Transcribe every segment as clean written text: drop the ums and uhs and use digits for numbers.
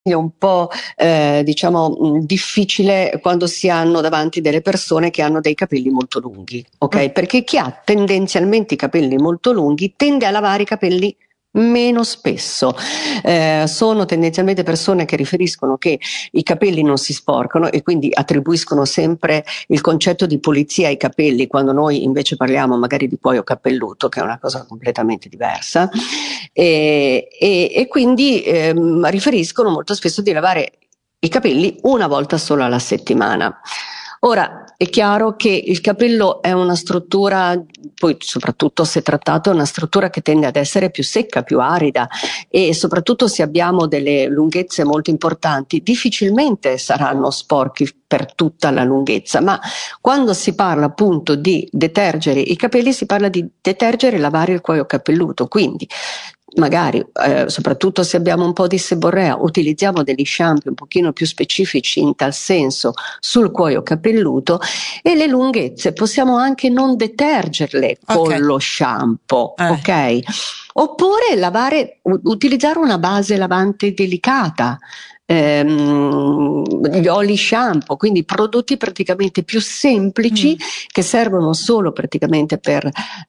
è un po' difficile quando si hanno davanti delle persone che hanno dei capelli molto lunghi, ok? Perché chi ha tendenzialmente i capelli molto lunghi tende a lavare i capelli meno spesso. Sono tendenzialmente persone che riferiscono che i capelli non si sporcano e quindi attribuiscono sempre il concetto di pulizia ai capelli, quando noi invece parliamo magari di cuoio capelluto, che è una cosa completamente diversa, e quindi riferiscono molto spesso di lavare i capelli una volta sola alla settimana. Ora, è chiaro che il capello è una struttura, poi soprattutto se trattato, è una struttura che tende ad essere più secca, più arida, e soprattutto se abbiamo delle lunghezze molto importanti, difficilmente saranno sporchi per tutta la lunghezza, ma quando si parla appunto di detergere i capelli si parla di detergere e lavare il cuoio capelluto, quindi magari soprattutto se abbiamo un po' di seborrea utilizziamo degli shampoo un pochino più specifici in tal senso sul cuoio capelluto, e le lunghezze possiamo anche non detergerle con lo shampoo, ok? Oppure utilizzare una base lavante delicata, gli oli shampoo, quindi prodotti praticamente più semplici che servono solo praticamente per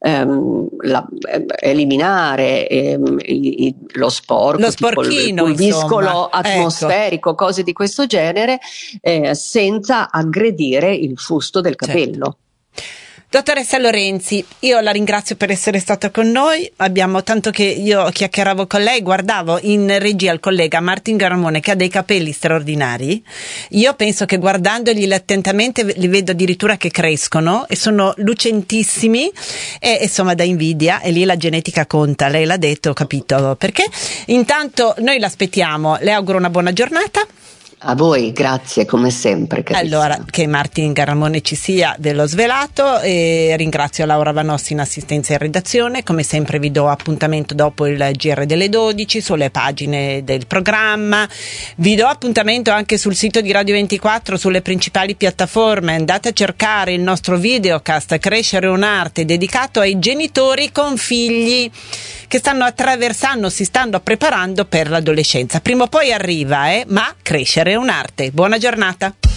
eliminare lo sporco, lo sporchino, il pulviscolo insomma, atmosferico, ecco, cose di questo genere, senza aggredire il fusto del capello. Certo. Dottoressa Lorenzi, io la ringrazio per essere stata con noi. Abbiamo tanto che io chiacchieravo con lei, guardavo in regia il collega Martin Garamone che ha dei capelli straordinari. Io penso che guardandoli attentamente li vedo addirittura che crescono e sono lucentissimi e insomma da invidia, e lì la genetica conta, lei l'ha detto, ho capito perché. Intanto noi l'aspettiamo, le auguro una buona giornata. A voi, grazie come sempre. Carissima. Allora, che Martin Garamone ci sia, ve l'ho svelato, e ringrazio Laura Vanossi in assistenza e redazione. Come sempre vi do appuntamento dopo il GR delle 12 sulle pagine del programma. Vi do appuntamento anche sul sito di Radio 24, sulle principali piattaforme. Andate a cercare il nostro videocast Crescere un'arte, dedicato ai genitori con figli che si stanno preparando per l'adolescenza. Prima o poi arriva, ma crescere è un'arte. Buona giornata.